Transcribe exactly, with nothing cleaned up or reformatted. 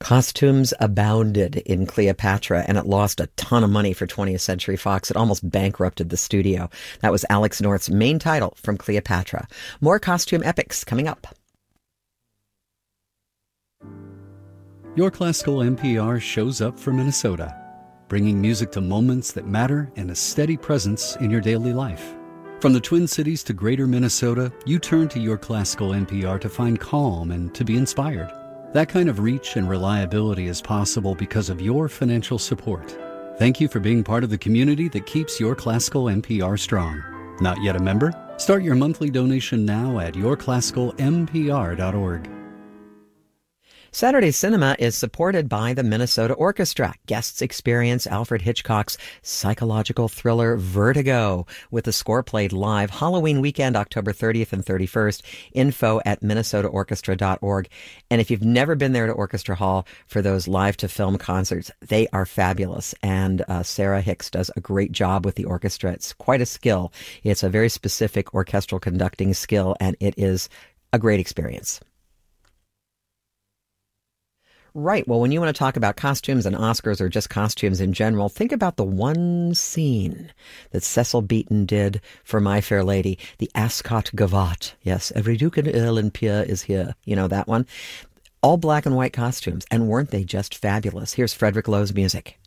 Costumes abounded in Cleopatra, and it lost a ton of money for twentieth Century Fox. It almost bankrupted the studio. That was Alex North's main title from Cleopatra. More costume epics coming up. Your Classical N P R shows up for Minnesota, bringing music to moments that matter and a steady presence in your daily life. From the Twin Cities to Greater Minnesota, you turn to Your Classical N P R to find calm and to be inspired. That kind of reach and reliability is possible because of your financial support. Thank you for being part of the community that keeps Your Classical N P R strong. Not yet a member? Start your monthly donation now at your classical n p r dot org. Saturday Cinema is supported by the Minnesota Orchestra. Guests experience Alfred Hitchcock's psychological thriller Vertigo with the score played live Halloween weekend, October thirtieth and thirty-first. Info at minnesota orchestra dot org. And if you've never been there to Orchestra Hall for those live-to-film concerts, they are fabulous. And uh, Sarah Hicks does a great job with the orchestra. It's quite a skill. It's a very specific orchestral conducting skill, and it is a great experience. Right. Well, when you want to talk about costumes and Oscars or just costumes in general, think about the one scene that Cecil Beaton did for My Fair Lady, the Ascot Gavotte. Yes, every duke and earl and peer is here. You know that one? All black and white costumes. And weren't they just fabulous? Here's Frederick Lowe's music.